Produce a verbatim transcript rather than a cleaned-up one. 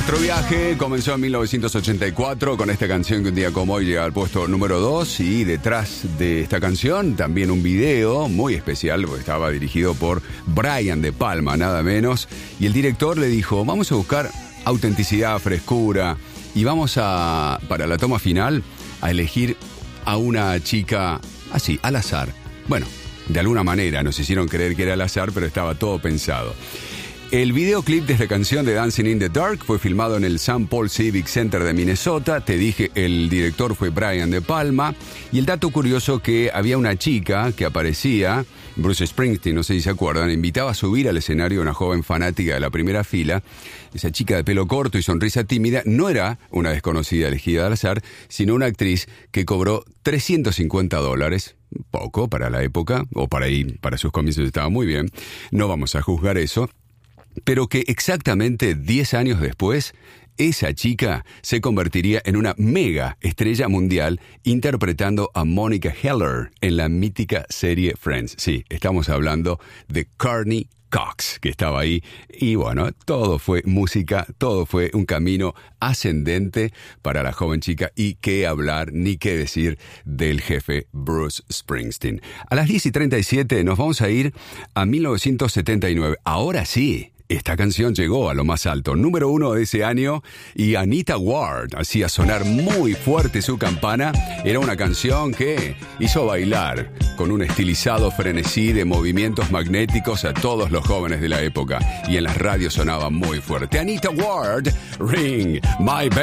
Nuestro viaje comenzó en mil novecientos ochenta y cuatro con esta canción que un día como hoy llega al puesto número dos, y detrás de esta canción también un video muy especial porque estaba dirigido por Brian De Palma, nada menos, y el director le dijo: vamos a buscar autenticidad, frescura, y vamos a, para la toma final, a elegir a una chica así, al azar. Bueno, de alguna manera nos hicieron creer que era al azar, pero estaba todo pensado. El videoclip de esta canción de Dancing in the Dark fue filmado en el Saint Paul Civic Center de Minnesota. Te dije, el director fue Brian De Palma. Y el dato curioso que había una chica que aparecía, Bruce Springsteen, no sé si se acuerdan, invitaba a subir al escenario a una joven fanática de la primera fila. Esa chica de pelo corto y sonrisa tímida no era una desconocida elegida al azar, sino una actriz que cobró trescientos cincuenta dólares. Poco para la época, o para ir, para sus comienzos estaba muy bien. No vamos a juzgar eso. Pero que exactamente diez años después, esa chica se convertiría en una mega estrella mundial interpretando a Monica Geller en la mítica serie Friends. Sí, estamos hablando de Courteney Cox, que estaba ahí. Y bueno, todo fue música, todo fue un camino ascendente para la joven chica. Y qué hablar ni qué decir del jefe Bruce Springsteen. A las diez y treinta y siete nos vamos a ir a mil novecientos setenta y nueve. Ahora sí, esta canción llegó a lo más alto, número uno de ese año, y Anita Ward hacía sonar muy fuerte su campana. Era una canción que hizo bailar con un estilizado frenesí de movimientos magnéticos a todos los jóvenes de la época, y en las radios sonaba muy fuerte. Anita Ward, Ring My Bell.